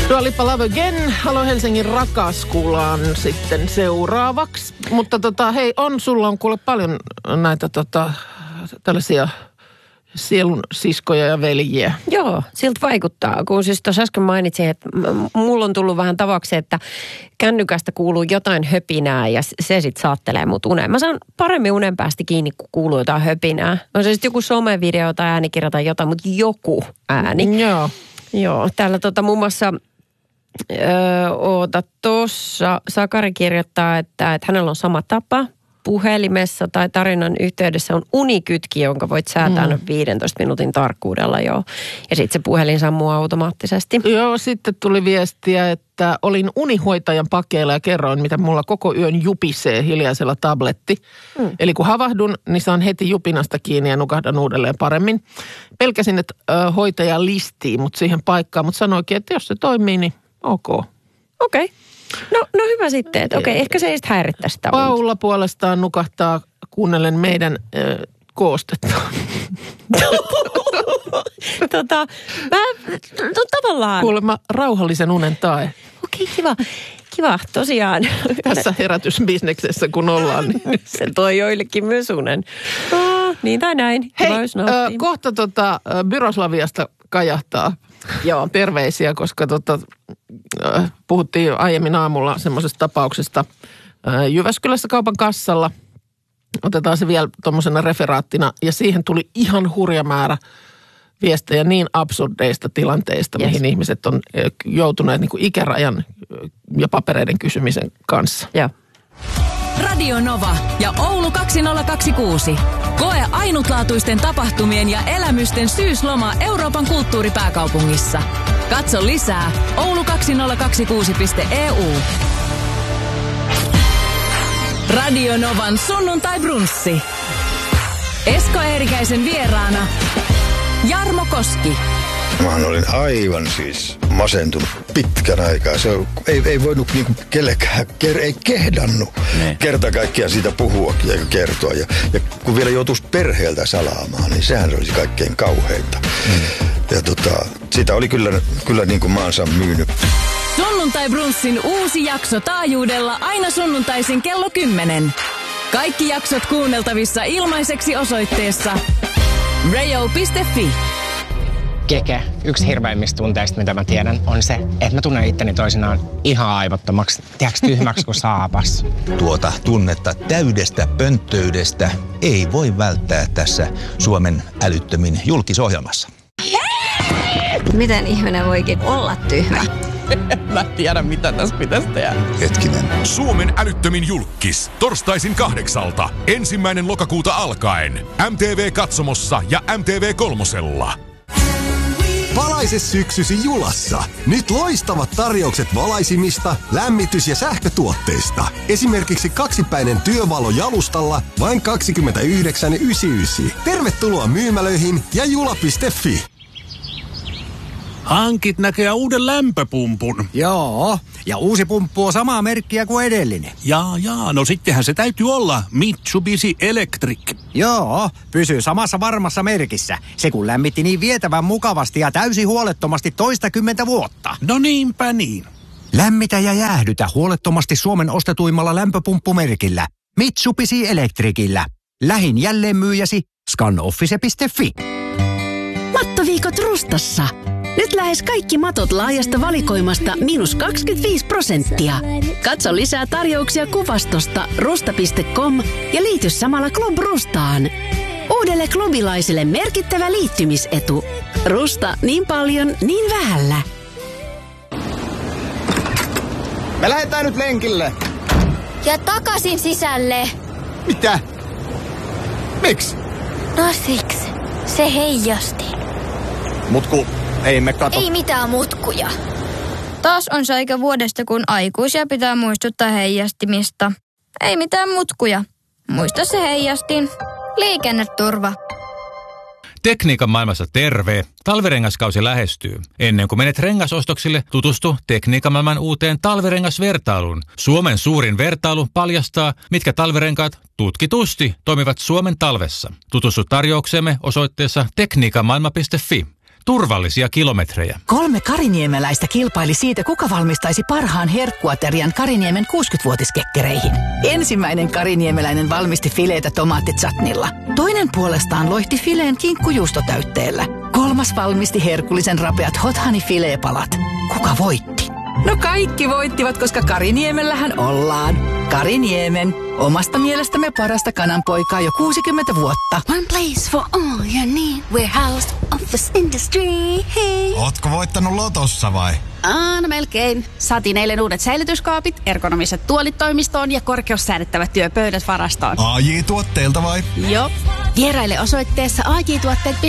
Dua Lipa Love Again. Halo Helsingin rakas kuulaan sitten seuraavaksi. Mutta hei, sulla on kuule paljon näitä tällaisia sielun siskoja ja veljiä. Joo, siltä vaikuttaa. Kun siis tuossa äsken mainitsin, että mulla on tullut vähän tavaksi, että kännykästä kuuluu jotain höpinää ja se sitten saattelee mut uneen. Mä saan paremmin unen päästä kiinni, kun kuuluu jotain höpinää. On se sitten joku somevideo tai äänikirja tai jotain, mutta joku ääni. Joo, täällä muun muassa tuossa Sakari kirjoittaa, että hänellä on sama tapa. Puhelimessa tai tarinan yhteydessä on unikytki, jonka voit säätää 15 minuutin tarkkuudella jo. Ja sitten se puhelin sammuu automaattisesti. Joo, sitten tuli viestiä, että olin unihoitajan pakeilla ja kerroin, mitä mulla koko yön jupisee hiljaisella tabletti. Eli kun havahdun, niin saan heti jupinasta kiinni ja nukahdan uudelleen paremmin. Pelkäsin, että hoitaja listii mut siihen paikkaan, mutta sanoikin, että jos se toimii, niin ok. Okei. No hyvä sitten, että okei, ehkä se ei sitten häirittää sitä unta. Paula puolestaan nukahtaa kuunnellen meidän koostetta. Tavallaan. Kuulemma rauhallisen unen tae. Okei, kiva, tosiaan. Tässä herätysbisneksessä kun ollaan. Niin. Se toi joillekin myös unen. Niin tai näin. Hei, kohta Byroslaviasta kajahtaa. Joo. Terveisiä, koska puhuttiin aiemmin aamulla semmoisesta tapauksesta Jyväskylässä kaupan kassalla. Otetaan se vielä tuommoisena referaattina. Ja siihen tuli ihan hurja määrä viestejä niin absurdeista tilanteista, mihin ihmiset on joutuneet niin kuin ikärajan ja papereiden kysymisen kanssa. Joo. Radio Nova ja Oulu 2026. Koe ainutlaatuisten tapahtumien ja elämysten syysloma Euroopan kulttuuripääkaupungissa. Katso lisää oulu2026.eu. Radio Novan sunnuntai-brunssi. Esko Eerikäisen vieraana Jarmo Koski. Mä olin aivan siis masentunut pitkän aikaa. Se ei voinut niinku kellekään, ei kehdannut kerta kaikkiaan siitä puhua ja kertoa. Ja kun vielä joutuisi perheeltä salaamaan, niin sehän olisi kaikkein kauheinta. Ja sitä oli kyllä niin kuin maansa myynyt. Sunnuntai-brunssin uusi jakso taajuudella aina sunnuntaisin kello 10. Kaikki jaksot kuunneltavissa ilmaiseksi osoitteessa rayo.fi. Keke, yksi hirveimmistä tunteista, mitä mä tiedän, on se, että mä tunnen itteni toisinaan ihan aivottomaksi, tiedätkö, tyhmäksi kuin saapas. Tuota tunnetta täydestä pönttöydestä ei voi välttää tässä Suomen älyttömin julkisohjelmassa. Miten ihminen voikin olla tyhmä? Mä tiedän, mitä tässä pitäisi tehdä. Hetkinen. Suomen älyttömin julkkis. Torstaisin 8. 1. lokakuuta alkaen. MTV-katsomossa ja MTV3. Valaise syksysi Julassa. Nyt loistavat tarjoukset valaisimista, lämmitys- ja sähkötuotteista. Esimerkiksi 2-päinen työvalo jalustalla vain 29,99. Tervetuloa myymälöihin ja jula.fi. Hankit näköjään uuden lämpöpumpun. Joo, ja uusi pumppu on samaa merkkiä kuin edellinen. Jaa, no sittenhän se täytyy olla Mitsubishi Electric. Joo, pysyy samassa varmassa merkissä. Se kun lämmitti niin vietävän mukavasti ja täysin huolettomasti 20 vuotta. No niinpä niin. Lämmitä ja jäähdytä huolettomasti Suomen ostetuimmalla lämpöpumppumerkillä. Mitsubishi Electricillä. Lähin jälleenmyyjäsi scanoffice.fi. Mattoviikot Rustassa. Nyt lähes kaikki matot laajasta valikoimasta -25%. Katso lisää tarjouksia kuvastosta rusta.com ja liity samalla Club Rustaan. Uudelle klubilaiselle merkittävä liittymisetu. Rusta niin paljon, niin vähällä. Me lähdetään nyt lenkille. Ja takaisin sisälle. Mitä? Miksi? No siksi. Se heijasti. Ei me kato. Ei mitään mutkuja. Taas on se aika vuodesta, kun aikuisia pitää muistuttaa heijastimista. Ei mitään mutkuja. Muista se heijastin. Liikenneturva. Tekniikan maailmassa terve. Talvirengaskausi lähestyy. Ennen kuin menet rengasostoksille, tutustu Tekniikan maailman uuteen talvirengasvertailuun. Suomen suurin vertailu paljastaa, mitkä talvirenkaat tutkitusti toimivat Suomen talvessa. Tutustu tarjoukseemme osoitteessa tekniikanmaailma.fi. turvallisia kilometrejä. 3 kariniemeläistä kilpaili siitä, kuka valmistaisi parhaan herkkuaterian Kariniemen 60-vuotiskekkereihin. Ensimmäinen kariniemeläinen valmisti fileitä tomaattitsatnilla. Toinen puolestaan loihti fileen kinkkujuustotäytteellä. 3. valmisti herkullisen rapeat hot honey fileepalat. Kuka voitti? No kaikki voittivat, koska Kariniemellähän ollaan. Kariniemen, omasta mielestämme parasta kananpoikaa jo 60 vuotta. One place for all your need. Warehouse, office, industry. Ootko voittanut lotossa vai? No melkein. Saatiin eilen uudet säilytyskaapit, ergonomiset tuolit toimistoon ja korkeussäädettävät työpöydät varastoon. AJ-tuotteelta vai? Joo. Vieraille osoitteessa ajtuotteet.fi.